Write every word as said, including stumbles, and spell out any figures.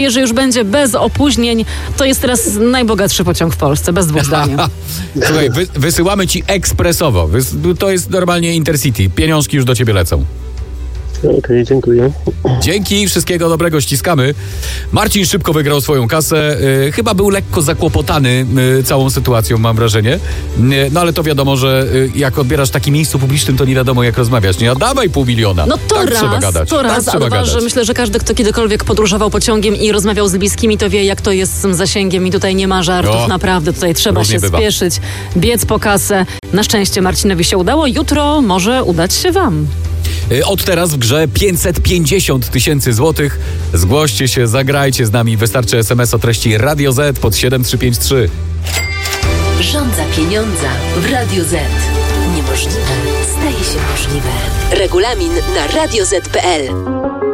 że już będzie bez opóźnień. To jest teraz najbogatszy pociąg w Polsce, bez dwóch zdań. Słuchaj, wy, wysyłamy ci ekspresowo. Wys, to jest normalnie Intercity. Pieniążki już do ciebie lecą. Okej, okay, dziękuję. Dzięki, wszystkiego dobrego, ściskamy. Marcin szybko wygrał swoją kasę. Yy, chyba był lekko zakłopotany yy, całą sytuacją, mam wrażenie. Yy, no ale to wiadomo, że yy, jak odbierasz w takim miejscu publicznym, to nie wiadomo jak rozmawiać. Nie, a dawaj pół miliona. No to tak raz, trzeba gadać. to raz, tak a dwa, że myślę, że każdy, kto kiedykolwiek podróżował pociągiem i rozmawiał z bliskimi, to wie, jak to jest z tym zasięgiem i tutaj nie ma żartów, o, naprawdę. Tutaj trzeba się bywa. spieszyć, biec po kasę. Na szczęście Marcinowi się udało. Jutro może udać się wam. Od teraz w grze pięćset pięćdziesiąt tysięcy złotych. Zgłoście się, zagrajcie z nami. Wystarczy es em es o treści Radio Z pod siedem trzy pięć trzy. Rządza pieniądza w Radio Z. Niemożliwe staje się możliwe. Regulamin na radio zet kropka pe el.